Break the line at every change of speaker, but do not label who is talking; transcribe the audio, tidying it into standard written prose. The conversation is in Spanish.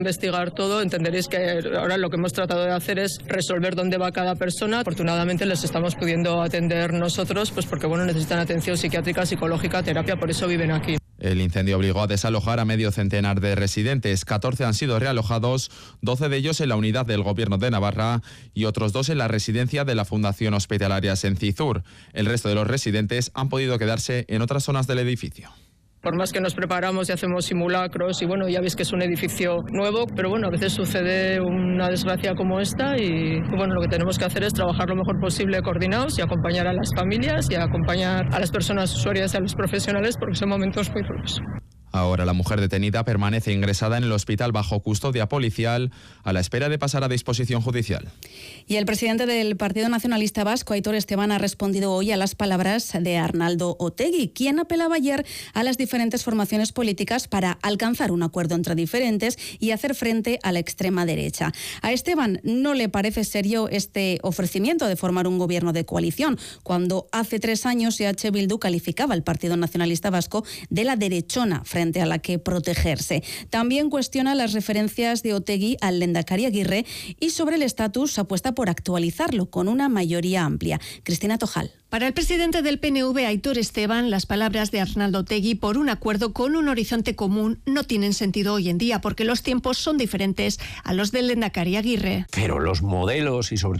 Investigar todo, entenderéis que ahora lo que hemos tratado de hacer es resolver dónde va cada persona. Afortunadamente les estamos pudiendo atender nosotros, pues porque necesitan atención psiquiátrica, psicológica, terapia, por eso viven aquí.
El incendio obligó a desalojar a medio centenar de residentes. 14 han sido realojados, 12 de ellos en la unidad del Gobierno de Navarra y otros 2 en la residencia de la Fundación Hospitalaria Sensizur. El resto de los residentes han podido quedarse en otras zonas del edificio.
Por más que nos preparamos y hacemos simulacros y ya veis que es un edificio nuevo, pero a veces sucede una desgracia como esta y lo que tenemos que hacer es trabajar lo mejor posible coordinados y acompañar a las familias y acompañar a las personas usuarias y a los profesionales porque son momentos muy duros.
Ahora la mujer detenida permanece ingresada en el hospital bajo custodia policial a la espera de pasar a disposición judicial.
Y el presidente del Partido Nacionalista Vasco, Aitor Esteban, ha respondido hoy a las palabras de Arnaldo Otegi, quien apelaba ayer a las diferentes formaciones políticas para alcanzar un acuerdo entre diferentes y hacer frente a la extrema derecha. A Esteban no le parece serio este ofrecimiento de formar un gobierno de coalición, cuando hace 3 años EH Bildu calificaba al Partido Nacionalista Vasco de la derechona frente a la que protegerse. También cuestiona las referencias de Otegi al Lehendakari Aguirre y sobre el estatus apuesta por actualizarlo con una mayoría amplia. Cristina Tojal.
Para el presidente del PNV, Aitor Esteban, las palabras de Arnaldo Otegi por un acuerdo con un horizonte común no tienen sentido hoy en día porque los tiempos son diferentes a los del Lehendakari Aguirre.
Pero los modelos y sobre